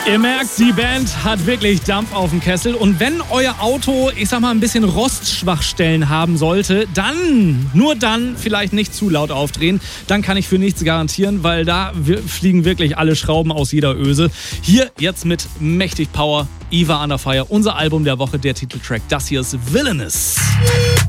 Ihr merkt, die Band hat wirklich Dampf auf dem Kessel. Und wenn euer Auto, ich sag mal, ein bisschen Rostschwachstellen haben sollte, dann, nur dann, vielleicht nicht zu laut aufdrehen. Dann kann ich für nichts garantieren, weil da fliegen wirklich alle Schrauben aus jeder Öse. Hier jetzt mit mächtig Power, Eva Under Fire, unser Album der Woche, der Titeltrack. Das hier ist Villainous.